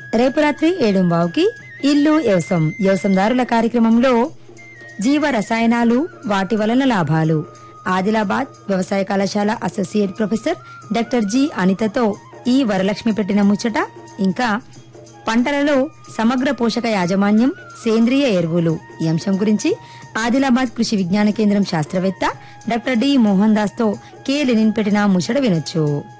రేపు రాత్రి 7:15కి ఇల్లు వ్యవసాయదారుల కార్యక్రమంలో జీవ రసాయనాలు వాటి వలన లాభాలు ఆదిలాబాద్ వ్యవసాయ కళాశాల అసోసియేట్ ప్రొఫెసర్ డాక్టర్ జి అనితతో ఈ వరలక్ష్మి పెట్టిన ముచ్చట, ఇంకా పంటలలో సమగ్ర పోషక యాజమాన్యం సేంద్రియ ఎరువులు ఈ అంశం గురించి ఆదిలాబాద్ కృషి విజ్ఞాన కేంద్రం శాస్త్రవేత్త డాక్టర్ డి మోహన్ దాస్ తో కె లెనిన్ పెట్టిన ముచ్చట వినొచ్చు.